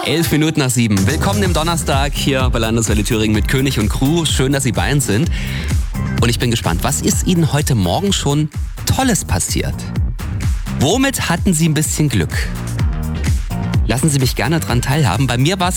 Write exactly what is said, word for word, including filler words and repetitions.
Elf Minuten nach sieben. Willkommen im Donnerstag hier bei Landeswelle Thüringen mit König und Crew. Schön, dass Sie bei uns sind. Und ich bin gespannt, was ist Ihnen heute Morgen schon Tolles passiert? Womit hatten Sie ein bisschen Glück? Lassen Sie mich gerne dran teilhaben. Bei mir war es